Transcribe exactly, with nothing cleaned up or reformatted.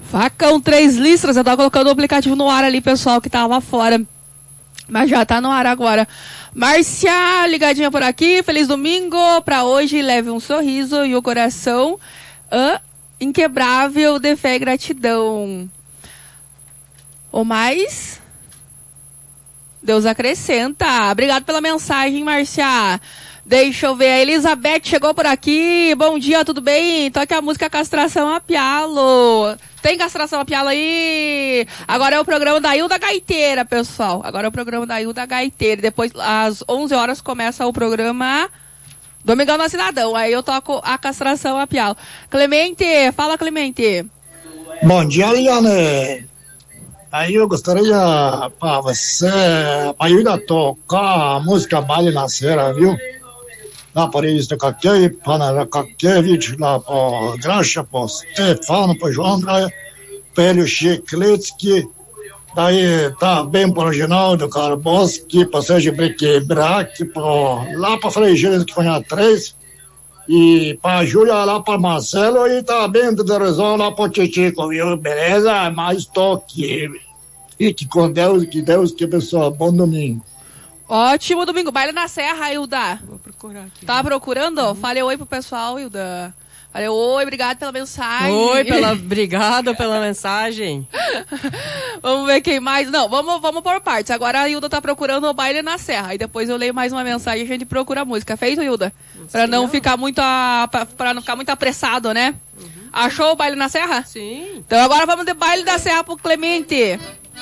Facão três listras, eu tava colocando o aplicativo no ar ali, pessoal, que tava fora. Mas já tá no ar agora. Márcia, ligadinha por aqui. Feliz domingo pra hoje. Leve um sorriso e o coração ah, inquebrável de fé e gratidão. Ou mais? Deus acrescenta. Obrigado pela mensagem, Márcia. Deixa eu ver. A Elizabeth chegou por aqui. Bom dia, tudo bem? Toque a música Castração a Pialo. Tem castração a pialo aí? Agora é o programa da Hilda Gaiteira, pessoal. Agora é o programa da Hilda Gaiteira. Depois, às onze horas, começa o programa Domingão na Cidadão. Aí eu toco a castração a pialo. Clemente, fala, Clemente. Bom dia, Liane. Aí eu gostaria para você, para Hilda tocar a música Baile na Serra, viu? Lá para isso, Kakei, para Kakevich, lá para Graxa, para Stefano, para João André, para Hélio Chicletsky, daí tá bem para o Ginaldo Karboski, para Sérgio Brequebrac, lá para Frei Gênesis, que foi na três, e para a Júlia, lá para Marcelo, e tá bem do Horizon, lá para o Titico, viu? Beleza? Mais toque. Fique com Deus, que Deus que abençoe. Bom domingo. Ótimo domingo. Baile na Serra, Hilda. Vou procurar aqui. Tá procurando? Uhum. Fale oi pro pessoal, Hilda. Falei, oi, obrigado pela mensagem. Oi, pela, obrigado pela mensagem. Vamos ver quem mais. Não, vamos, vamos por partes. Agora a Hilda tá procurando o Baile na Serra. E depois eu leio mais uma mensagem e a gente procura a música. Feito, Hilda? Pra não, não ficar muito a, pra, pra não ficar muito apressado, né? Uhum. Achou o Baile na Serra? Sim. Então agora vamos de Baile da Serra pro Clemente.